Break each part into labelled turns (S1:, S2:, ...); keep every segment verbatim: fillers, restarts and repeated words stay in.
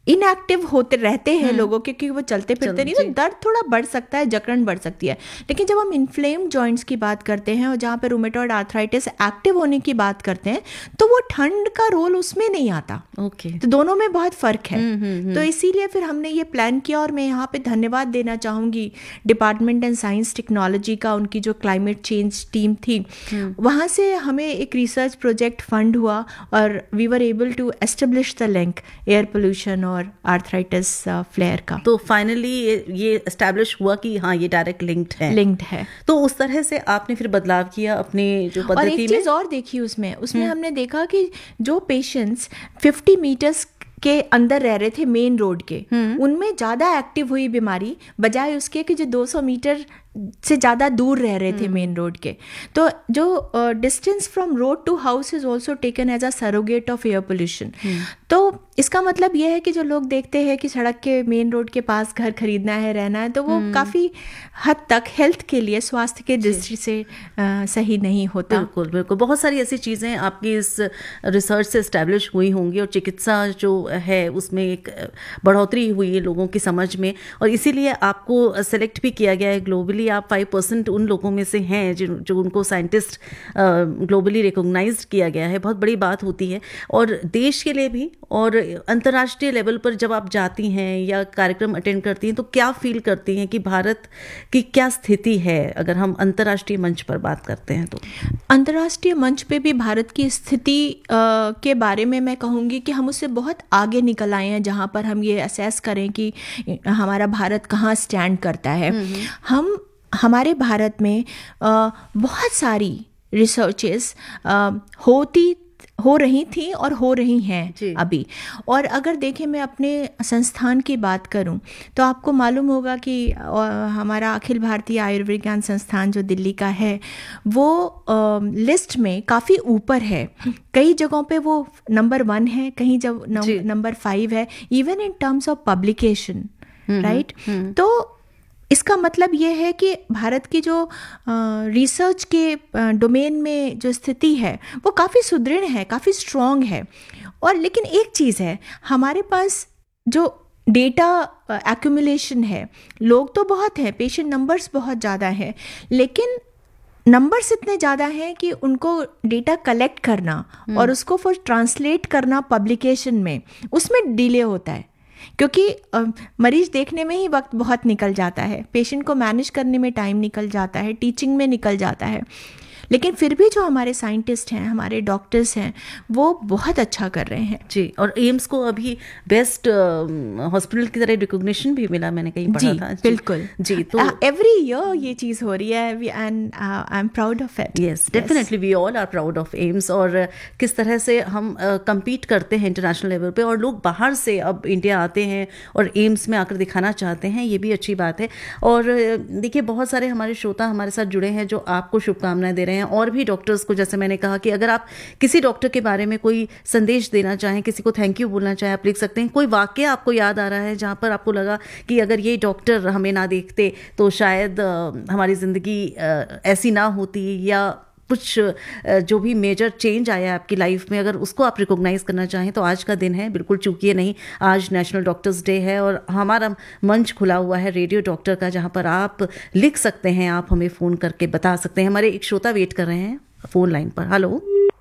S1: Inactive होते रहते हैं लोगों के, क्योंकि वो चलते फिरते नहीं, तो दर्द थोड़ा बढ़ सकता है, जकड़न बढ़ सकती है। लेकिन जब हम इन्फ्लेम्ड जॉइंट्स की बात करते हैं और जहाँ पे रूमेटॉइड आर्थराइटिस एक्टिव होने की बात करते हैं, तो वो ठंड का रोल उसमें नहीं आता।
S2: Okay okay.
S1: तो दोनों में बहुत फ़र्क है। तो इसीलिए फिर हमने ये प्लान किया, और मैं यहाँ पे धन्यवाद देना चाहूँगी डिपार्टमेंट एंड साइंस टेक्नोलॉजी का, उनकी जो क्लाइमेट चेंज टीम थी, वहाँ से हमें एक रिसर्च प्रोजेक्ट फंड हुआ और we were able to establish the link air pollution और आर्थराइटिस फ्लेयर का।
S2: तो फाइनली ये एस्टैब्लिश हुआ कि हाँ ये डायरेक्ट लिंक्ड है
S1: लिंक्ड है
S2: तो उस तरह से आपने फिर बदलाव किया अपने जो पद्धति में।
S1: और एक चीज़ और देखी उसमें उसमें हमने देखा कि जो पेशेंट्स फिफ्टी मीटर्स के अंदर रह रहे थे मेन रोड के, उनमें ज़्यादा एक्टिव हुई बीमारी, बजाय उसके कि जो दो सौ मीटर से ज़्यादा दूर रह रहे थे मेन रोड के। तो जो distance from road to house is also taken as a surrogate of air pollution. तो इसका मतलब यह है कि जो लोग देखते हैं कि सड़क के मेन रोड के पास घर खरीदना है, रहना है, तो वो काफ़ी हद तक हेल्थ के लिए, स्वास्थ्य के दृष्टि से आ, सही नहीं होता।
S2: बिल्कुल बिल्कुल, बहुत सारी ऐसी चीज़ें आपकी इस रिसर्च से इस्टेब्लिश हुई होंगी और चिकित्सा जो है उसमें एक बढ़ोतरी हुई है लोगों की समझ में, और इसीलिए आपको सेलेक्ट भी किया गया है ग्लोबली। आप फाइव परसेंट उन लोगों में से हैं जो जो उनको साइंटिस्ट ग्लोबली रिकॉग्नाइज्ड किया गया है। बहुत बड़ी बात होती है, और देश के लिए भी और अंतर्राष्ट्रीय लेवल पर जब आप जाती हैं या कार्यक्रम अटेंड करती हैं तो क्या फील करती हैं कि भारत की क्या स्थिति है अगर हम अंतर्राष्ट्रीय मंच पर बात करते हैं? तो
S1: अंतर्राष्ट्रीय मंच पे भी भारत की स्थिति के बारे में मैं कहूँगी कि हम उससे बहुत आगे निकल आए हैं, जहाँ पर हम ये असेस करें कि हमारा भारत कहाँ स्टैंड करता है। हम हमारे भारत में आ, बहुत सारी रिसर्चेस होती हो रही थी और हो रही हैं अभी। और अगर देखें, मैं अपने संस्थान की बात करूं तो आपको मालूम होगा कि हमारा अखिल भारतीय आयुर्विज्ञान संस्थान जो दिल्ली का है वो आ, लिस्ट में काफ़ी ऊपर है। कई जगहों पे वो नंबर वन है, कहीं जब नंबर फाइव है, even in terms of publication, right. तो इसका मतलब ये है कि भारत की जो रिसर्च के डोमेन में जो स्थिति है वो काफ़ी सुदृढ़ है, काफ़ी स्ट्रॉन्ग है। और लेकिन एक चीज़ है, हमारे पास जो डेटा एक्यूमुलेशन है, लोग तो बहुत हैं, पेशेंट नंबर्स बहुत ज़्यादा हैं, लेकिन नंबर्स इतने ज़्यादा हैं कि उनको डेटा कलेक्ट करना और उसको फिर ट्रांसलेट करना पब्लिकेशन में, उसमें डिले होता है, क्योंकि मरीज देखने में ही वक्त बहुत निकल जाता है, पेशेंट को मैनेज करने में टाइम निकल जाता है, टीचिंग में निकल जाता है। लेकिन फिर भी जो हमारे साइंटिस्ट हैं, हमारे डॉक्टर्स हैं, वो बहुत अच्छा कर रहे हैं
S2: जी। और एम्स को अभी बेस्ट हॉस्पिटल की तरह रिकॉग्निशन भी मिला, मैंने कहीं पढ़ा था।
S1: बिल्कुल
S2: जी। तो
S1: एवरी ईयर ये चीज़ हो रही है, and I am proud of it.
S2: Yes, definitely we all are proud of AIIMS. और किस तरह से हम कम्पीट uh, करते हैं इंटरनेशनल लेवल पे, और लोग बाहर से अब इंडिया आते हैं और एम्स में आकर दिखाना चाहते हैं, ये भी अच्छी बात है। और देखिए, बहुत सारे हमारे श्रोता हमारे साथ जुड़े हैं जो आपको शुभकामनाएं दे रहे हैं, और भी डॉक्टर्स को। जैसे मैंने कहा कि अगर आप किसी डॉक्टर के बारे में कोई संदेश देना चाहें, किसी को थैंक यू बोलना चाहें, आप लिख सकते हैं। कोई वाकया आपको याद आ रहा है जहां पर आपको लगा कि अगर ये डॉक्टर हमें ना देखते तो शायद हमारी ज़िंदगी ऐसी ना होती, या कुछ जो भी मेजर चेंज आया आपकी लाइफ में, अगर उसको आप रिकॉग्नाइज करना चाहें तो आज का दिन है, बिल्कुल चूकिए नहीं। आज नेशनल डॉक्टर्स डे है और हमारा मंच खुला हुआ है रेडियो डॉक्टर का, जहां पर आप लिख सकते हैं, आप हमें फ़ोन करके बता सकते हैं। हमारे एक श्रोता वेट कर रहे हैं फ़ोन लाइन पर। हेलो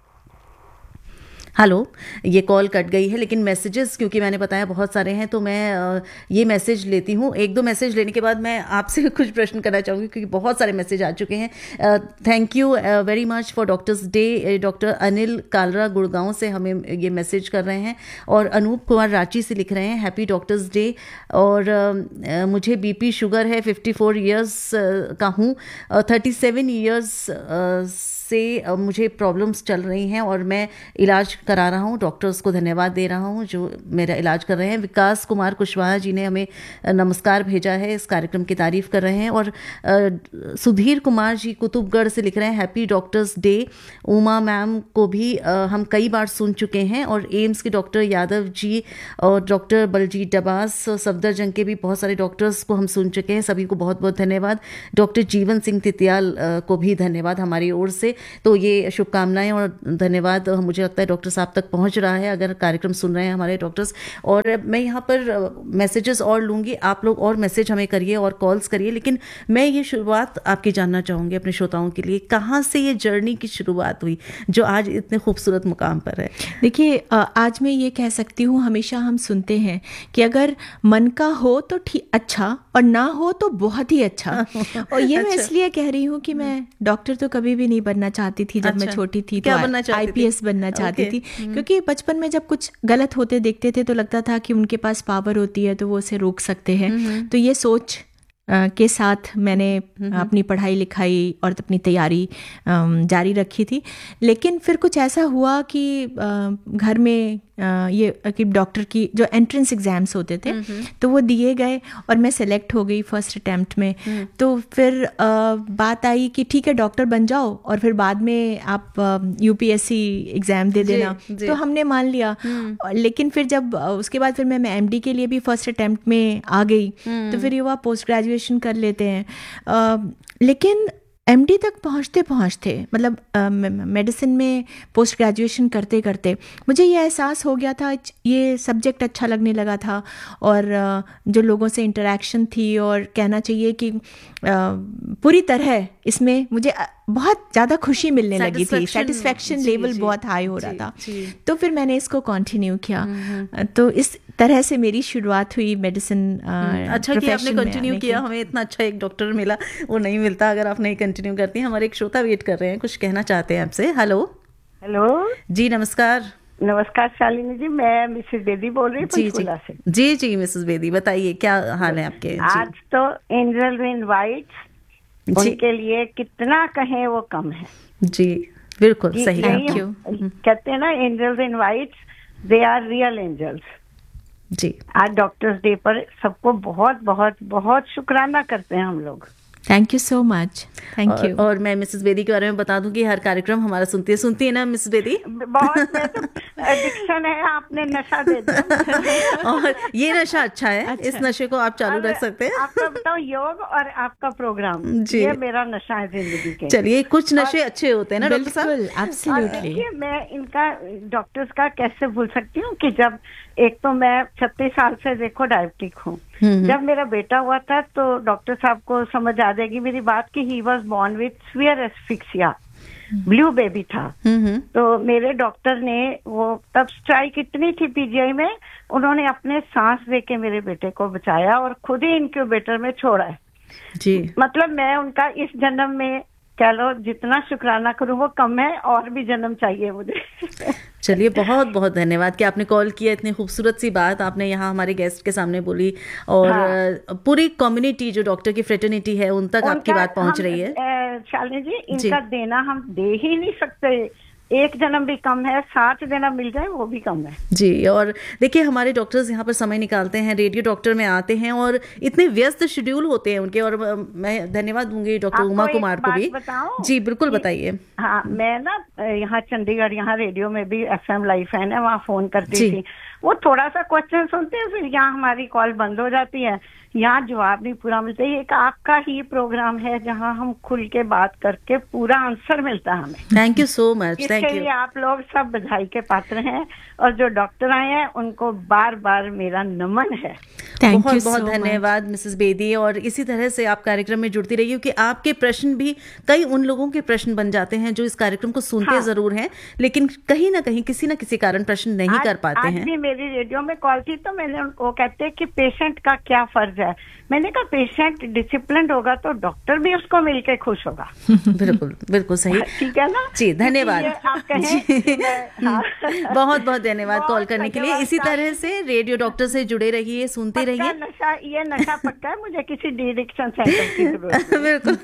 S2: हेलो, ये कॉल कट गई है, लेकिन मैसेजेस क्योंकि मैंने बताया बहुत सारे हैं तो मैं ये मैसेज लेती हूँ। एक दो मैसेज लेने के बाद मैं आपसे कुछ प्रश्न करना चाहूँगी क्योंकि बहुत सारे मैसेज आ चुके हैं। Thank you very much for doctors day. Doctor Anil Kalra Gurgaon से हमें ये मैसेज कर रहे हैं, और अनूप कुमार रांची से लिख रहे हैं हैप्पी डॉक्टर्स डे। और uh, मुझे बीपी शुगर है, फिफ्टी फोर ईयर्स का हूँ, थर्टी सेवन ईयर्स से मुझे प्रॉब्लम्स चल रही हैं और मैं इलाज करा रहा हूँ। डॉक्टर्स को धन्यवाद दे रहा हूँ जो मेरा इलाज कर रहे हैं। विकास कुमार कुशवाहा जी ने हमें नमस्कार भेजा है, इस कार्यक्रम की तारीफ कर रहे हैं। और सुधीर कुमार जी कुतुबगढ़ से लिख रहे हैं happy doctors day. Uma ma'am को भी हम कई बार सुन चुके हैं, और एम्स के डॉक्टर यादव जी और डॉक्टर बलजीत डबास, सफदरजंग के भी बहुत सारे डॉक्टर्स को हम सुन चुके हैं। सभी को बहुत बहुत धन्यवाद। डॉक्टर जीवन सिंह तितियाल को भी धन्यवाद हमारी ओर से। तो ये शुभकामनाएं और धन्यवाद मुझे लगता है डॉक्टर मैसेजेस आप तक पहुंच रहा है, अगर कार्यक्रम सुन रहे हैं हमारे डॉक्टर्स। और मैं यहाँ पर मैसेजेस और लूँगी, आप लोग और मैसेज हमें करिए और कॉल्स करिए, लेकिन मैं ये शुरुआत आपकी जानना चाहूँगी अपने श्रोताओं के लिए, कहाँ से ये जर्नी की शुरुआत हुई जो आज इतने खूबसूरत मुकाम पर है?
S1: देखिए, आज मैं ये कह सकती हूँ, हमेशा हम सुनते हैं कि अगर मन का हो तो ठीक अच्छा और ना हो तो बहुत ही अच्छा। और ये अच्छा। मैं इसलिए कह रही हूँ कि मैं डॉक्टर तो कभी भी नहीं बनना चाहती थी। जब अच्छा। मैं छोटी थी
S2: क्या
S1: तो
S2: बनना चाहती
S1: आईपीएस थी? बनना चाहती थी, क्योंकि बचपन में जब कुछ गलत होते देखते थे तो लगता था कि उनके पास पावर होती है तो वो उसे रोक सकते हैं। तो ये सोच के साथ मैंने अपनी पढ़ाई लिखाई और अपनी तैयारी जारी रखी थी। लेकिन फिर कुछ ऐसा हुआ कि घर में ये कि डॉक्टर की जो एंट्रेंस एग्ज़ाम्स होते थे तो वो दिए गए और मैं सेलेक्ट हो गई फर्स्ट अटैम्प्ट में। तो फिर बात आई कि ठीक है डॉक्टर बन जाओ और फिर बाद में आप यूपीएससी एग्ज़ाम दे देना। तो हमने मान लिया। लेकिन फिर जब उसके बाद फिर मैं एमडी के लिए भी फर्स्ट अटैम्प्ट में आ गई, तो फिर युवा पोस्ट ग्रेजुएशन कर लेते हैं। लेकिन एमडी तक पहुँचते पहुँचते मतलब मेडिसिन में पोस्ट ग्रेजुएशन करते करते मुझे ये एहसास हो गया था, ये सब्जेक्ट अच्छा लगने लगा था और जो लोगों से इंटरेक्शन थी और कहना चाहिए कि पूरी तरह इसमें मुझे बहुत ज़्यादा खुशी मिलने लगी थी, सेटिस्फेक्शन लेवल बहुत हाई हो रहा था। तो फिर मैंने इसको कंटिन्यू किया। तो इस तरह से मेरी शुरुआत हुई मेडिसिन।
S2: अच्छा कि आपने कंटिन्यू किया, हमें इतना अच्छा एक डॉक्टर मिला, वो नहीं मिलता अगर आप नहीं कंटिन्यू करती हैं। हमारे एक श्रोता वेट कर रहे हैं, कुछ कहना चाहते हैं आपसे। हेलो
S3: हेलो जी,
S2: नमस्कार।
S3: नमस्कार शालिनी जी, मैं मिसेस बेदी बोल रही हूँ पंचकुला से।
S2: जी जी मिसेस बेदी, बताइए क्या हाल है आपके?
S3: आज तो एंजल विन वाइट्स, उनके लिए कितना कहें वो कम है।
S2: जी बिल्कुल सही, थैंक यू।
S3: कहते हैं ना angels in whites, they are real angels.
S2: जी
S3: आज डॉक्टर्स डे पर सबको बहुत बहुत बहुत शुक्राना करते हैं हम लोग।
S1: Thank you so much, thank you.
S2: और मैं मिसेस बेदी के बारे में बता दूं कि हर कार्यक्रम हमारा सुनती है सुनती है ना मिसेस बेदी?
S3: बहुत एडिक्शन है, आपने नशा दे दिया।
S2: और ये नशा अच्छा है, अच्छा। इस नशे को आप चालू रख सकते हैं।
S3: आपका बताओ, योग और आपका प्रोग्राम, ये मेरा नशा है जिंदगी के।
S2: चलिए, कुछ नशे अच्छे होते हैं ना डॉक्टर साहब?
S1: एब्सोल्युटली।
S3: मैं इनका डॉक्टर्स का कैसे भूल सकती हूँ कि जब एक तो मैं छत्तीस साल से देखो डायबिटिक हूँ। जब मेरा बेटा हुआ था तो डॉक्टर साहब को समझ आ जाएगी मेरी बात कि he was born with severe asphyxia, blue baby था। तो मेरे डॉक्टर ने वो तब स्ट्राइक इतनी थी पीजीआई में, उन्होंने अपने सांस दे के मेरे बेटे को बचाया और खुद ही इनक्यूबेटर में छोड़ा है।
S2: जी
S3: मतलब मैं उनका इस जन्म में कह लो जितना शुक्राना करूं वो कम है, और भी जन्म चाहिए मुझे।
S2: चलिए, बहुत बहुत धन्यवाद कि आपने कॉल किया, इतनी खूबसूरत सी बात आपने यहाँ हमारे गेस्ट के सामने बोली और हाँ। पूरी कम्युनिटी जो डॉक्टर की फ्रेटर्निटी है उन तक आपकी बात पहुँच रही है।
S3: शालिनी जी, इनका जी। देना हम दे ही नहीं सकते। एक जन्म भी कम है, सात जन्म मिल जाए वो भी कम है।
S2: जी, और देखिए हमारे डॉक्टर्स यहाँ पर समय निकालते हैं, रेडियो डॉक्टर में आते हैं और इतने व्यस्त शेड्यूल होते हैं उनके। और मैं धन्यवाद दूंगी डॉक्टर उमा कुमार को भी। जी बिल्कुल, बताइए।
S3: हाँ, मैं ना यहाँ चंडीगढ़ यहाँ रेडियो में भी एफ एम लाइव फैन है, वहाँ फोन करती थी। वो थोड़ा सा क्वेश्चन सुनते हैं, फिर यहाँ हमारी कॉल बंद हो जाती है, यहाँ जवाब नहीं पूरा मिलता। ये एक आपका ही प्रोग्राम है जहाँ हम खुल के बात करके पूरा आंसर मिलता है हमें।
S2: Thank you so much, thank you.
S3: आप लोग सब बधाई के पात्र हैं और जो डॉक्टर आए हैं उनको बार बार मेरा नमन है।
S2: बहुत बहुत धन्यवाद मिसेस बेदी। और इसी तरह से आप कार्यक्रम में जुड़ती रहिए क्योंकि आपके प्रश्न भी कई उन लोगों के प्रश्न बन जाते हैं जो इस कार्यक्रम को सुनते हाँ। जरूर हैं, लेकिन कहीं ना कहीं किसी ना किसी कारण प्रश्न नहीं कर पाते हैं।
S3: आज भी मेरी रेडियो में कॉल थी तो मैंने उनको कहते हैं कि पेशेंट का क्या फर्ज है। मैंने कहा पेशेंट डिसिप्लिन होगा तो डॉक्टर भी उसको मिलके खुश होगा।
S2: बिल्कुल बिल्कुल सही,
S3: ठीक है ना जी,
S2: धन्यवाद।
S3: आप कहें हाँ।
S2: बहुत बहुत धन्यवाद कॉल करने के लिए। इसी तरह से रेडियो डॉक्टर से जुड़े रहिए, सुनते रहिए।
S3: नशा, ये नशा पक्का है, मुझे किसी डिएडिक्शन सेंटर की जरूरत है।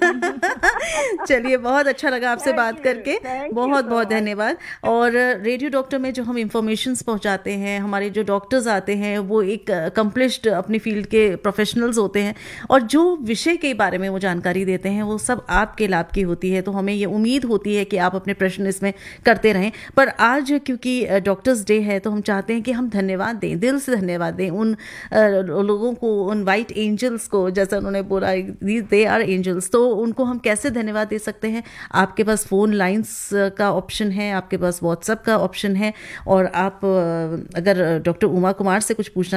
S2: बिल्कुल। चलिए, बहुत अच्छा लगा आपसे बात करके, बहुत बहुत धन्यवाद। और रेडियो डॉक्टर में जो हम इंफॉर्मेशन पहुंचाते हैं, हमारे जो डॉक्टर्स आते हैं वो एक अकम्प्लिश्ड अपनी फील्ड के प्रोफेशनल प्रोफेशनल्स होते हैं और जो विषय के बारे में वो जानकारी देते हैं वो सब आपके लाभ की होती है। तो हमें ये उम्मीद होती है कि आप अपने प्रश्न इसमें करते रहें। पर आज क्योंकि डॉक्टर्स डे है तो हम चाहते हैं कि हम धन्यवाद दें, दिल से धन्यवाद दें उन लोगों को, उन वाइट एंजल्स को, जैसा उन्होंने बोला दे आर एंजल्स। तो उनको हम कैसे धन्यवाद दे सकते हैं? आपके पास फ़ोन लाइंस का ऑप्शन है, आपके पास व्हाट्सएप का ऑप्शन है, और आप अगर डॉक्टर उमा कुमार से कुछ पूछना